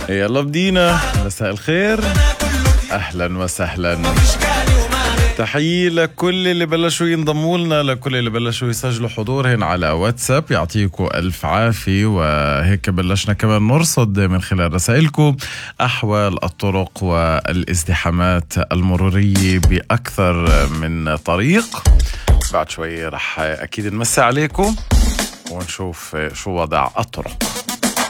يلا بدينا. مساء الخير، أهلا وسهلا. تحية لكل اللي بلشوا ينضموا لنا، لكل اللي بلشوا يسجلوا حضورهن على واتساب، يعطيكم ألف عافية. وهيك بلشنا كمان نرصد من خلال رسائلكم أحوال الطرق والازدحامات المرورية بأكثر من طريق. بعد شوي رح أكيد نمسي عليكم ونشوف شو وضع الطرق.